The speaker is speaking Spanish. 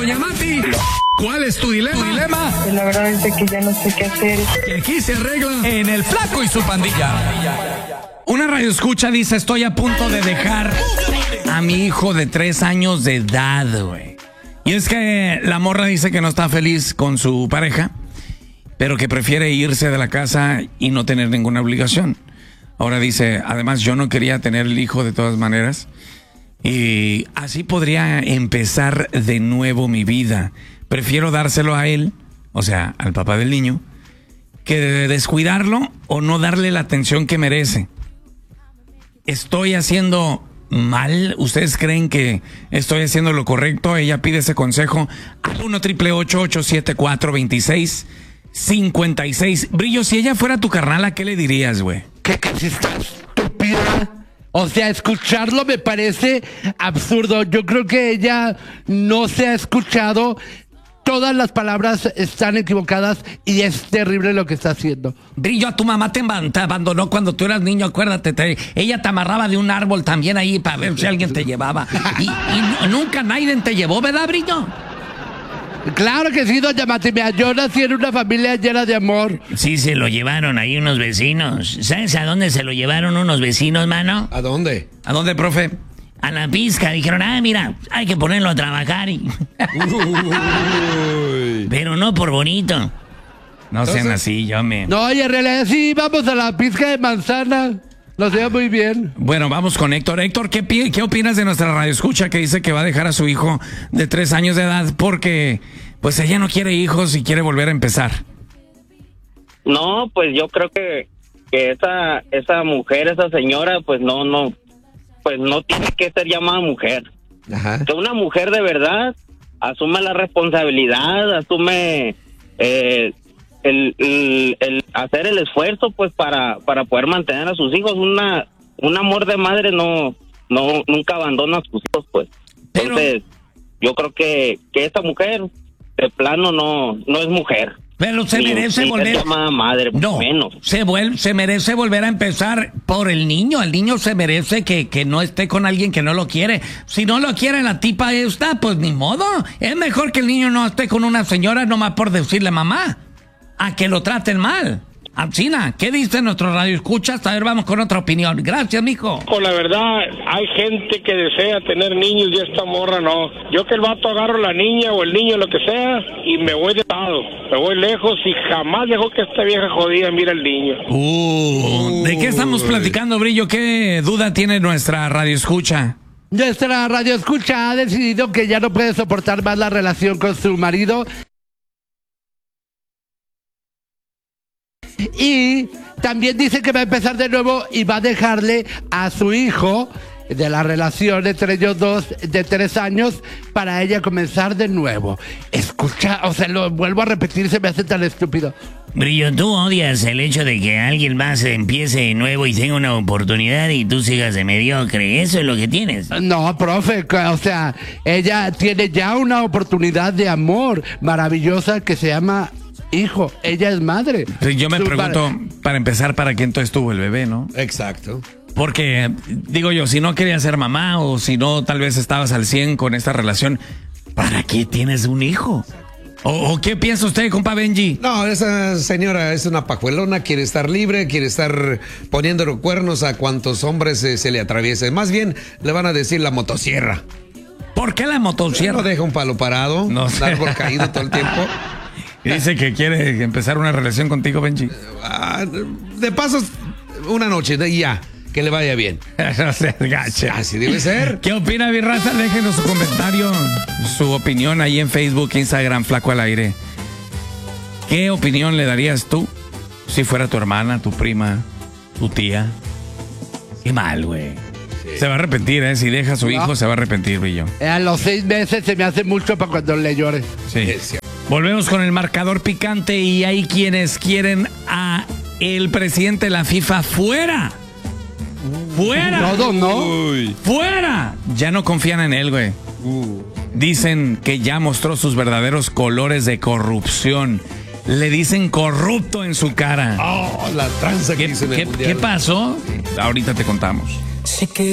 Doña Mati, ¿cuál es tu dilema? La verdad es de que ya no sé qué hacer. Que aquí se arregla En El Flaco y su pandilla. Una radioescucha dice, estoy a punto de dejar a mi hijo de 3 años de edad, güey. Y es que la morra dice que no está feliz con su pareja, pero que prefiere irse de la casa y no tener ninguna obligación. Ahora dice, además yo no quería tener el hijo de todas maneras. Y así podría empezar de nuevo mi vida. Prefiero dárselo a él, o sea, al papá del niño, que descuidarlo o no darle la atención que merece. ¿Estoy haciendo mal? ¿Ustedes creen que estoy haciendo lo correcto? Ella pide ese consejo al 1-888-874-2656. Brillo, si ella fuera tu carnala, ¿qué le dirías, güey? ¿Qué si está estúpida? O sea, escucharlo me parece absurdo. Yo creo que ella no se ha escuchado. Todas las palabras están equivocadas y es terrible lo que está haciendo. Brillo, a tu mamá te abandonó cuando tú eras niño, acuérdate. Ella te amarraba de un árbol también ahí para ver si alguien te llevaba. Y nunca nadie te llevó, ¿verdad, Brillo? Claro que sí, doña Matimea. Yo nací en una familia llena de amor. Sí, se lo llevaron ahí unos vecinos. ¿Sabes a dónde se lo llevaron unos vecinos, mano? ¿A dónde? ¿A dónde, profe? A la pizca. Dijeron, mira, hay que ponerlo a trabajar. Pero no por bonito. No sean así, yo me... No, y en realidad sí, vamos a la pizca de manzana. Lo sé muy bien. Bueno, vamos con Héctor. Héctor, ¿qué opinas de nuestra radioescucha que dice que va a dejar a su hijo de 3 años de edad porque pues ella no quiere hijos y quiere volver a empezar? No, pues yo creo que esa mujer, esa señora, pues no tiene que ser llamada mujer. Ajá. Que una mujer de verdad asume la responsabilidad, asume el hacer el esfuerzo, pues para poder mantener a sus hijos. Un amor de madre nunca abandona a sus hijos, pues. Entonces, yo creo que esta mujer de plano no es mujer. Pero se merece volver... llamada madre, no, menos. Se merece volver a empezar por el niño. El niño se merece que no esté con alguien que no lo quiere. Si no lo quiere la tipa esta, pues ni modo. Es mejor que el niño no esté con una señora nomás por decirle mamá, a que lo traten mal. Alcina, ¿qué dice nuestro radio escuchas? A ver, vamos con otra opinión. Gracias, mijo. Pues la verdad, hay gente que desea tener niños y esta morra no. Yo que el vato agarro la niña o el niño, lo que sea, y me voy de lado. Me voy lejos y jamás dejo que esta vieja jodida mire al niño. ¿De qué estamos platicando, Brillo? ¿Qué duda tiene nuestra radio escucha? Nuestra radio escucha ha decidido que ya no puede soportar más la relación con su marido. Y también dice que va a empezar de nuevo y va a dejarle a su hijo de la relación entre ellos dos de 3 años para ella comenzar de nuevo. Escucha, o sea, lo vuelvo a repetir, se me hace tan estúpido. Brillo, tú odias el hecho de que alguien más empiece de nuevo y tenga una oportunidad y tú sigas de mediocre. Eso es lo que tienes. No, profe, o sea, ella tiene ya una oportunidad de amor maravillosa que se llama hijo. Ella es madre. Yo me pregunto, para empezar, ¿para qué entonces tuvo el bebé, no? Exacto. Porque, digo yo, si no querías ser mamá o si no, tal vez estabas al 100 con esta relación, ¿para qué tienes un hijo? ¿O qué piensa usted, compa Benji? No, esa señora es una pajuelona, quiere estar libre, quiere estar poniendo cuernos a cuantos hombres se le atraviesen. Más bien, le van a decir la motosierra. ¿Por qué la motosierra? No deja un palo parado, no un árbol caído todo el tiempo. Dice que quiere empezar una relación contigo, Benji. De paso, una noche y ya, que le vaya bien. No seas gacha. Así debe ser. ¿Qué opina, mi raza? Déjenos su comentario, su opinión ahí en Facebook, Instagram, Flaco al Aire. ¿Qué opinión le darías tú si fuera tu hermana, tu prima, tu tía? Qué mal, güey. Sí. Se va a arrepentir, ¿eh? Si deja a su hijo, se va a arrepentir, Brillo. A los 6 meses se me hace mucho para cuando le llore. Sí. Volvemos con el marcador picante y hay quienes quieren a el presidente de la FIFA fuera. ¡Fuera! Todo no. Uy. ¡Fuera! Ya no confían en él, güey. Dicen que ya mostró sus verdaderos colores de corrupción. Le dicen corrupto en su cara. Oh, la tranza que hizo en el mundial. ¿Qué pasó? Ahorita te contamos.